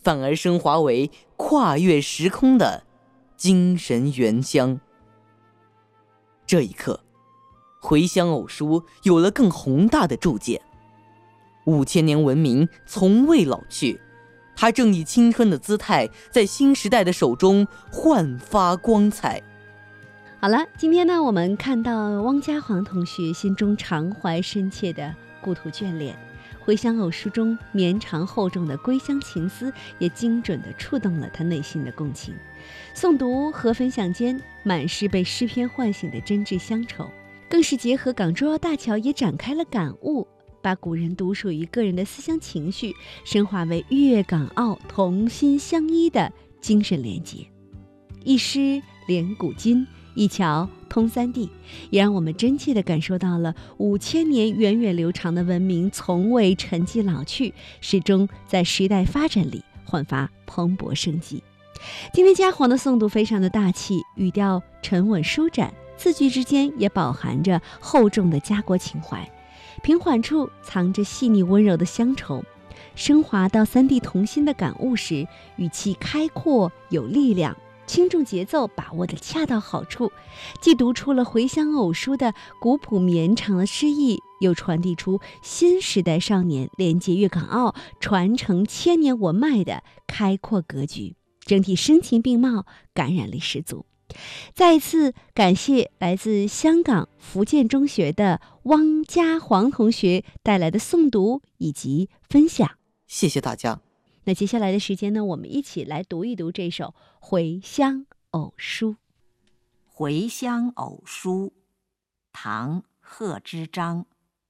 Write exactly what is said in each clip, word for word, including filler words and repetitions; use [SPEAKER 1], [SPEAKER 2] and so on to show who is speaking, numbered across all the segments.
[SPEAKER 1] 反而升华为跨越时空的精神原乡。这一刻，回乡偶书有了更宏大的注解。五千年文明从未老去，它正以青春的姿态在新时代的手中焕发光彩。
[SPEAKER 2] 好了，今天呢，我们看到汪家煌同学心中常怀深切的故土眷恋，回乡偶书中绵长厚重的归乡情思也精准地触动了他内心的共情。诵读和分享间，满是被诗篇唤醒的真挚乡愁，更是结合港珠澳大桥也展开了感悟，把古人独属于个人的思乡情绪升华为粤港澳同心相依的精神连结。一诗连古今，一桥通三地，也让我们真切地感受到了五千年源远流长的文明从未沉寂老去，始终在时代发展里焕发蓬勃生机。今天家煌的诵读非常的大气，语调沉稳舒展，字句之间也饱含着厚重的家国情怀，平缓处藏着细腻温柔的乡愁，升华到三地同心的感悟时，语气开阔有力量，轻重节奏把握得恰到好处，既读出了回乡偶书的古朴绵长的诗意，又传递出新时代少年连接粤港澳、传承千年文脉的开阔格局，整体声情并茂，感染力十足。再一次感谢来自香港福建中学的汪家煌同学带来的诵读以及分享，
[SPEAKER 1] 谢谢大家。
[SPEAKER 2] 那接下来的时间呢，我们一起来读一读这首《回乡偶书》。《
[SPEAKER 3] 回乡偶书》，唐·贺知章。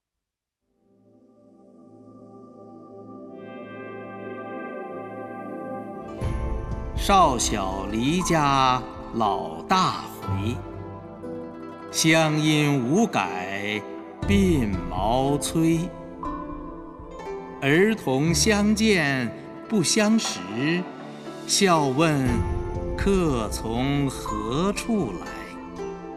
[SPEAKER 4] 少小离家老大回，乡音无改鬓毛衰。儿童相见不相识，笑问客从何处来。